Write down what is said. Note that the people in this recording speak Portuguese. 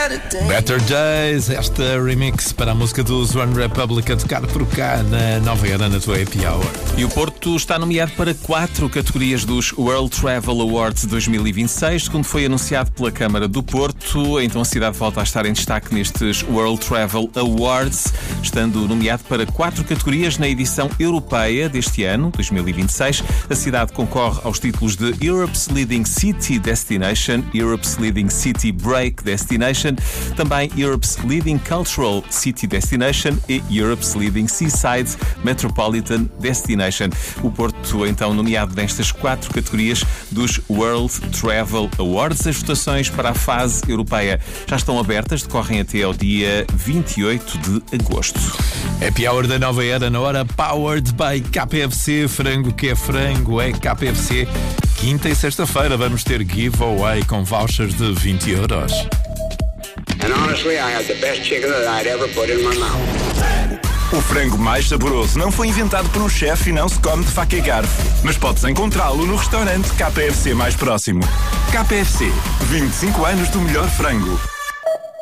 Better Days, esta remix para a música dos One Republic a tocar por cá na Nova Era, na tua Happy Hour. E o Porto está nomeado para 4 categorias dos World Travel Awards 2026, segundo foi anunciado pela Câmara do Porto. Então a cidade volta a estar em destaque nestes World Travel Awards, estando nomeado para 4 categorias na edição europeia deste ano, 2026. A cidade concorre aos títulos de Europe's Leading City Destination, Europe's Leading City Break Destination, também Europe's Leading Cultural City Destination e Europe's Leading Seaside Metropolitan Destination. O Porto, então, nomeado nestas 4 categorias dos World Travel Awards. As votações para a fase europeia já estão abertas, decorrem até ao dia 28 de agosto. Happy Hour da Nova Era na hora, powered by KFC. Frango que é frango, é KFC. Quinta e sexta-feira vamos ter giveaway com vouchers de 20 euros. And honestly, I had the best chicken that I'd ever put in my mouth. O frango mais saboroso não foi inventado por um chefe e não se come de faca e garfo, mas podes encontrá-lo no restaurante KFC mais próximo. KFC, 25 anos do melhor frango.